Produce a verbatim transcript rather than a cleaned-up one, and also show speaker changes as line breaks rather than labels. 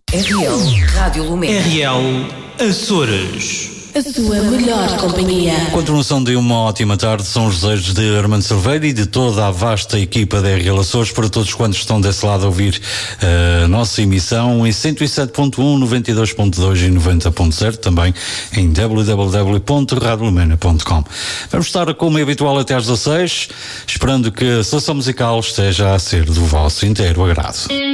R L Rádio Lumena.
R L Açores.
A sua melhor companhia.
Continuação de uma ótima tarde, são os desejos de Armando Silveira e de toda a vasta equipa da R L Açores para todos quantos estão desse lado a ouvir a uh, nossa emissão em cento e sete ponto um, noventa e dois ponto dois e noventa ponto zero, também em w w w ponto radio lumena ponto com. Vamos estar como é habitual até às dezasseis, esperando que a seleção musical esteja a ser do vosso inteiro agrado.